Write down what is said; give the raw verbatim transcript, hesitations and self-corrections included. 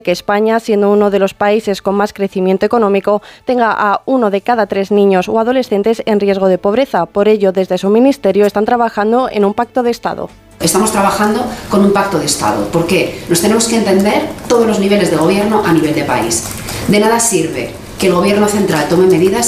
que España, siendo uno de los países con más crecimiento económico, tenga a uno de cada tres niños o adolescentes en riesgo de pobreza. Por ello, desde su ministerio están trabajando en un pacto de Estado. Estamos trabajando con un pacto de Estado, porque nos tenemos que entender todos los niveles de gobierno a nivel de país. De nada sirve que el gobierno central tome medidas